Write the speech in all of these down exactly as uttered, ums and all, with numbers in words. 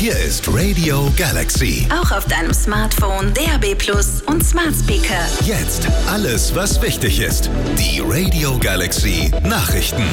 Hier ist Radio Galaxy. Auch auf deinem Smartphone, D A B Plus und Smart Speaker. Jetzt alles, was wichtig ist. Die Radio Galaxy Nachrichten.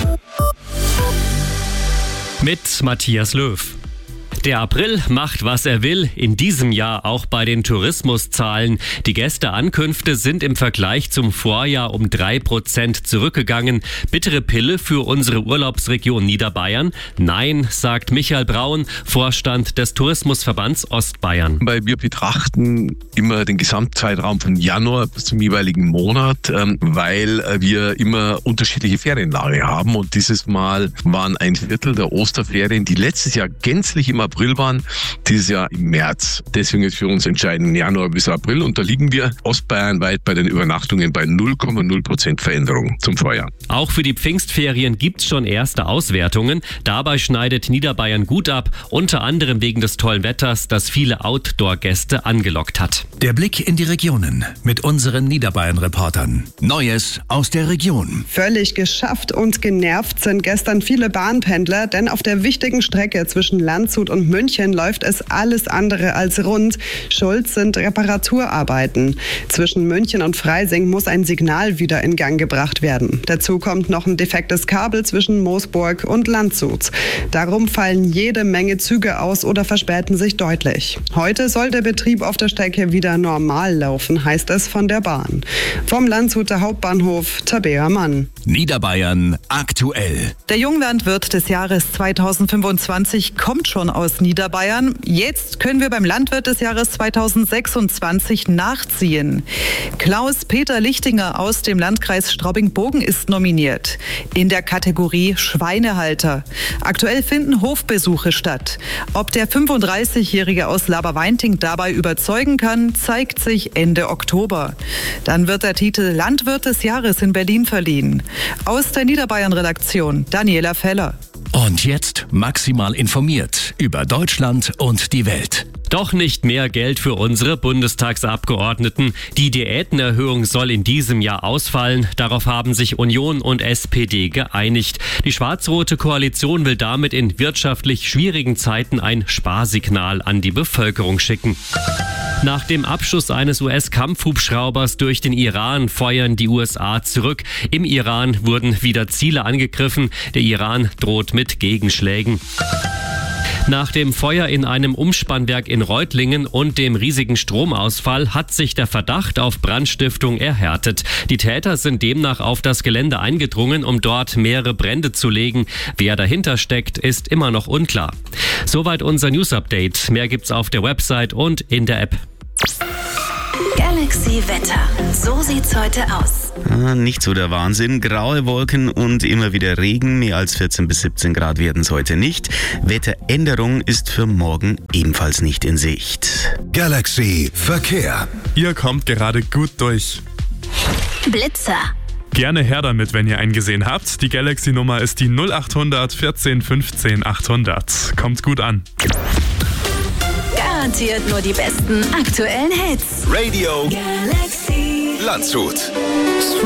Mit Matthias Löw. Der April macht, was er will, in diesem Jahr auch bei den Tourismuszahlen. Die Gästeankünfte sind im Vergleich zum Vorjahr um drei Prozent zurückgegangen. Bittere Pille für unsere Urlaubsregion Niederbayern? Nein, sagt Michael Braun, Vorstand des Tourismusverbands Ostbayern. Weil wir betrachten immer den Gesamtzeitraum von Januar bis zum jeweiligen Monat, weil wir immer unterschiedliche Ferienlage haben. Und dieses Mal waren ein Viertel der Osterferien, die letztes Jahr gänzlich im April waren, dieses Jahr im März. Deswegen ist für uns entscheidend Januar bis April und da liegen wir ostbayernweit bei den Übernachtungen bei null Komma null Prozent Veränderung zum Vorjahr. Auch für die Pfingstferien gibt es schon erste Auswertungen. Dabei schneidet Niederbayern gut ab, unter anderem wegen des tollen Wetters, das viele Outdoor-Gäste angelockt hat. Der Blick in die Regionen mit unseren Niederbayern-Reportern. Neues aus der Region. Völlig geschafft und genervt sind gestern viele Bahnpendler, denn auf der wichtigen Strecke zwischen Landshut und München läuft es alles andere als rund. Schuld sind Reparaturarbeiten. Zwischen München und Freising muss ein Signal wieder in Gang gebracht werden. Dazu kommt noch ein defektes Kabel zwischen Moosburg und Landshut. Darum fallen jede Menge Züge aus oder verspäten sich deutlich. Heute soll der Betrieb auf der Strecke wieder normal laufen, heißt es von der Bahn. Vom Landshuter Hauptbahnhof Tabea Mann. Niederbayern aktuell. Der Junglandwirt des Jahres zweitausendfünfundzwanzig kommt schon aus Niederbayern. Jetzt können wir beim Landwirt des Jahres zweitausendsechsundzwanzig nachziehen. Klaus-Peter Lichtinger aus dem Landkreis Straubing-Bogen ist nominiert. In der Kategorie Schweinehalter. Aktuell finden Hofbesuche statt. Ob der fünfunddreißigjährige aus Laberweinting dabei überzeugen kann, zeigt sich Ende Oktober. Dann wird der Titel Landwirt des Jahres in Berlin verliehen. Aus der Niederbayern-Redaktion Daniela Feller. Und jetzt maximal informiert über Deutschland und die Welt. Doch nicht mehr Geld für unsere Bundestagsabgeordneten. Die Diätenerhöhung soll in diesem Jahr ausfallen. Darauf haben sich Union und S P D geeinigt. Die schwarz-rote Koalition will damit in wirtschaftlich schwierigen Zeiten ein Sparsignal an die Bevölkerung schicken. Nach dem Abschuss eines U S-Kampfhubschraubers durch den Iran feuern die U S A zurück. Im Iran wurden wieder Ziele angegriffen. Der Iran droht mit Gegenschlägen. Nach dem Feuer in einem Umspannwerk in Reutlingen und dem riesigen Stromausfall hat sich der Verdacht auf Brandstiftung erhärtet. Die Täter sind demnach auf das Gelände eingedrungen, um dort mehrere Brände zu legen. Wer dahinter steckt, ist immer noch unklar. Soweit unser News-Update. Mehr gibt's auf der Website und in der App. Galaxy Wetter. So sieht's heute aus. Ah, nicht so der Wahnsinn. Graue Wolken und immer wieder Regen. Mehr als vierzehn bis siebzehn Grad werden es heute nicht. Wetteränderung ist für morgen ebenfalls nicht in Sicht. Galaxy Verkehr. Ihr kommt gerade gut durch. Blitzer. Gerne her damit, wenn ihr einen gesehen habt. Die Galaxy-Nummer ist die null achthundert vierzehn fünfzehn achthundert. Kommt gut an. Garantiert nur die besten aktuellen Hits. Radio Galaxy. Landshut.